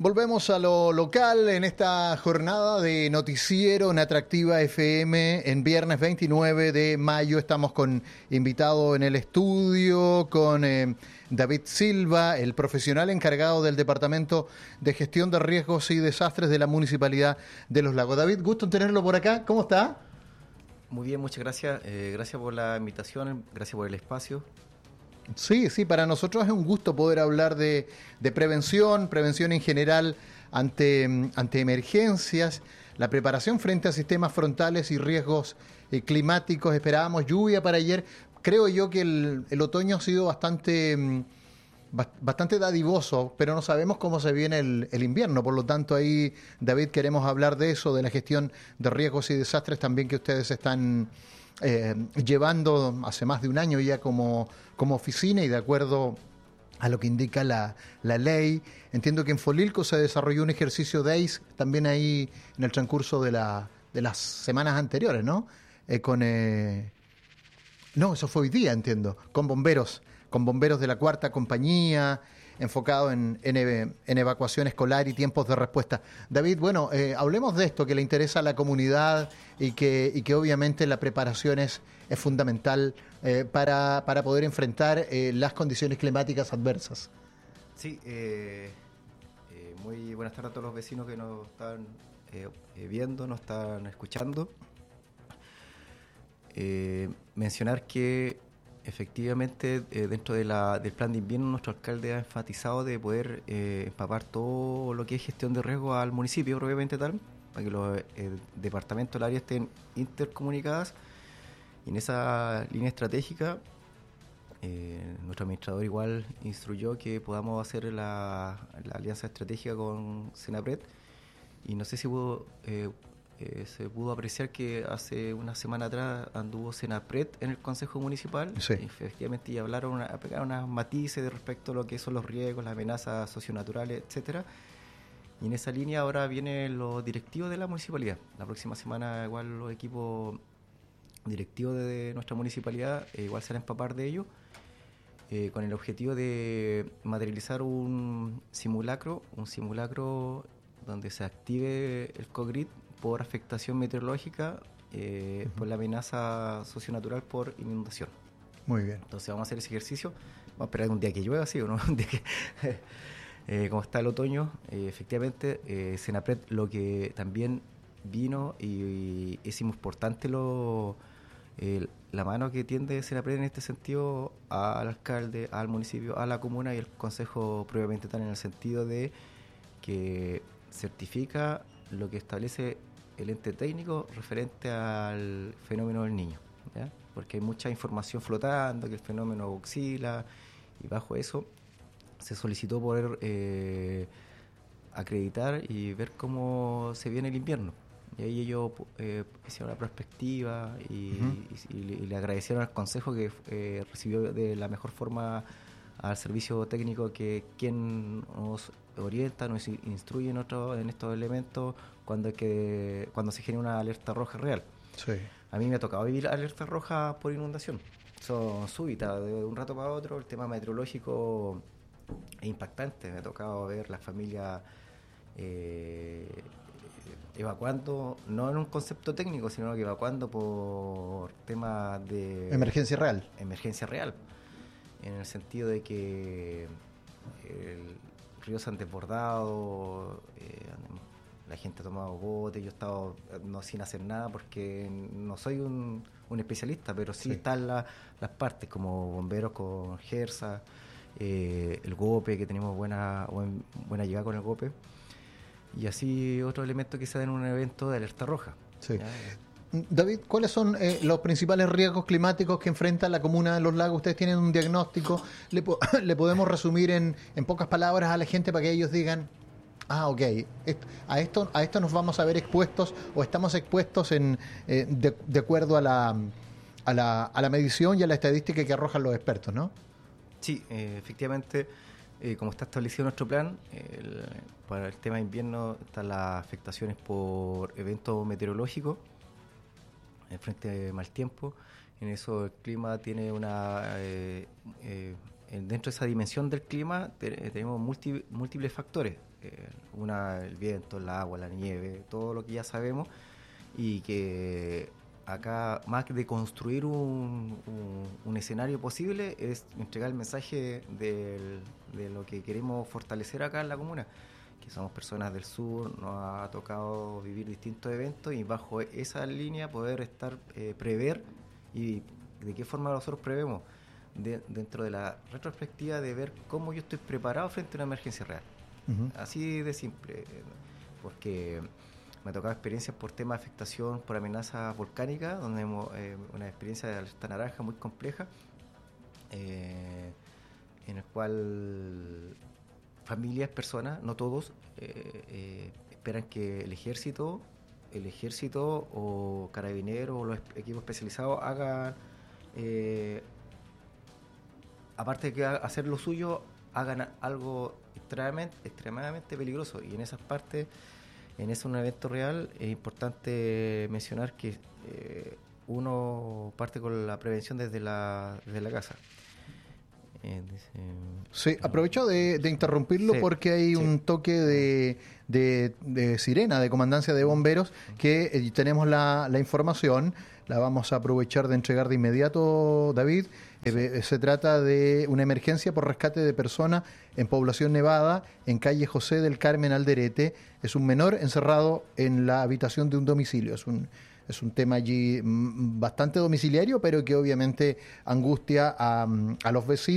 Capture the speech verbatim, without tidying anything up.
Volvemos a lo local en esta jornada de Noticiero en Atractiva F M en viernes veintinueve de mayo. Estamos con invitado en el estudio, con eh, David Silva, el profesional encargado del Departamento de Gestión de Riesgos y Desastres de la Municipalidad de Los Lagos. David, gusto en tenerlo por acá. ¿Cómo está? Muy bien, muchas gracias. Eh, gracias por la invitación, gracias por el espacio. Sí, sí, para nosotros es un gusto poder hablar de, de prevención, prevención en general ante, ante emergencias, la preparación frente a sistemas frontales y riesgos eh, climáticos. Esperábamos lluvia para ayer. Creo yo que el, el otoño ha sido bastante, bastante dadivoso, pero no sabemos cómo se viene el, el invierno. Por lo tanto, ahí, David, queremos hablar de eso, de la gestión de riesgos y desastres también que ustedes están Eh, llevando hace más de un año ya como, como oficina y de acuerdo a lo que indica la, la ley. Entiendo que en Folilco se desarrolló un ejercicio de A I S también ahí en el transcurso de, la, de las semanas anteriores, ¿no? Eh, con eh... No, eso fue hoy día, entiendo, con bomberos, con bomberos de la cuarta compañía, enfocado en, en, en evacuación escolar y tiempos de respuesta. David, bueno, eh, hablemos de esto que le interesa a la comunidad y que, y que obviamente la preparación es, es fundamental eh, para, para poder enfrentar eh, las condiciones climáticas adversas. Sí, eh, eh, muy buenas tardes a todos los vecinos que nos están eh, viendo, nos están escuchando. Eh, mencionar que efectivamente, eh, dentro de la, del plan de invierno, nuestro alcalde ha enfatizado de poder eh, empapar todo lo que es gestión de riesgo al municipio, propiamente tal, para que los eh, departamentos del área estén intercomunicadas. Y en esa línea estratégica, eh, nuestro administrador igual instruyó que podamos hacer la, la alianza estratégica con Senapred. Y no sé si hubo... Eh, Eh, se pudo apreciar que hace una semana atrás anduvo Senapred en el Consejo Municipal. Sí. Y efectivamente y hablaron, una, pegaron unas matices de respecto a lo que son los riesgos, las amenazas socionaturales, etcétera. Y en esa línea ahora vienen los directivos de la municipalidad. La próxima semana igual los equipos directivos de nuestra municipalidad eh, igual se van a empapar de ello, eh, con el objetivo de materializar un simulacro, un simulacro donde se active el COGRID por afectación meteorológica, eh, uh-huh. por la amenaza socionatural por inundación. Muy bien. Entonces vamos a hacer ese ejercicio. Vamos a esperar un día que llueva, ¿sí o no? Un día que, eh, como está el otoño, eh, efectivamente, eh, Senapred lo que también vino y, y es importante lo, eh, la mano que tiende Senapred en este sentido al alcalde, al municipio, a la comuna y al consejo propiamente tal, en el sentido de que certifica lo que establece el ente técnico referente al fenómeno del Niño, ¿ya? Porque hay mucha información flotando, que el fenómeno oscila, y bajo eso se solicitó poder eh, acreditar y ver cómo se viene el invierno. Y ahí ellos eh, hicieron la perspectiva y, uh-huh. y, y, y le agradecieron al consejo que eh, recibió de la mejor forma al servicio técnico, que quien nos orienta, nos instruye en, otro, en estos elementos cuando hay que cuando se genera una alerta roja real. Sí. A mí me ha tocado vivir alerta roja por inundación. Son súbitas, de un rato para otro. El tema meteorológico es impactante. Me ha tocado ver las familias eh, evacuando, no en un concepto técnico, sino que evacuando por temas de... Emergencia real. Emergencia real. En el sentido de que el río se han desbordado, eh, la gente ha tomado botes, yo he estado no, sin hacer nada porque no soy un, un especialista, pero sí, sí. están la, las partes como bomberos con Gersa, eh, el GOPE, que tenemos buena, buen, buena llegada con el GOPE, y así otros elementos que se dan en un evento de alerta roja. Sí. David, ¿cuáles son eh, los principales riesgos climáticos que enfrenta la comuna de Los Lagos? Ustedes tienen un diagnóstico, le, po- le podemos resumir en, en pocas palabras a la gente para que ellos digan, ah, ok, esto, a esto a esto nos vamos a ver expuestos o estamos expuestos en eh, de, de acuerdo a la, a, la, a la medición y a la estadística que arrojan los expertos, ¿no? Sí, eh, efectivamente, eh, como está establecido nuestro plan, el, para el tema de invierno están las afectaciones por eventos meteorológicos, en frente de mal tiempo. En eso el clima tiene una eh, eh, dentro de esa dimensión del clima te, tenemos multi, múltiples factores. Eh, una, el viento, el agua, la nieve, todo lo que ya sabemos, y que acá, más que de construir un, un, un escenario posible, es entregar el mensaje del, de lo que queremos fortalecer acá en la comuna, que somos personas del sur, nos ha tocado vivir distintos eventos y bajo esa línea poder estar, eh, prever, y de qué forma nosotros prevemos, de, dentro de la retrospectiva de ver cómo yo estoy preparado frente a una emergencia real. Uh-huh. Así de simple, porque me ha tocado experiencias por temas de afectación por amenazas volcánicas, donde hemos, eh, una experiencia de alerta naranja muy compleja, eh, en el cual familias, personas, no todos, eh, eh, esperan que el ejército, el ejército o carabineros o los equipos especializados hagan, eh, aparte de que hacer lo suyo, hagan algo extremadamente, extremadamente peligroso. Y en esas partes, en ese un evento real, es importante mencionar que eh, uno parte con la prevención desde la, desde la casa. Eh, dice, sí, aprovecho de, de interrumpirlo, sí, porque hay sí. un toque de, de, de sirena de comandancia de bomberos que eh, tenemos la, la información, la vamos a aprovechar de entregar de inmediato, David. Sí. Eh, se trata de una emergencia por rescate de persona en Población Nevada, en calle José del Carmen Alderete. Es un menor encerrado en la habitación de un domicilio. Es un Es un tema allí bastante domiciliario, pero que obviamente angustia a, a los vecinos.